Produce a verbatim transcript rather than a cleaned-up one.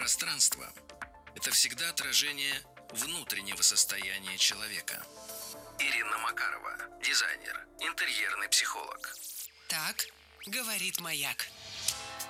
Пространство – это всегда отражение внутреннего состояния человека. Ирина Макарова, дизайнер, интерьерный психолог. Так говорит Маяк.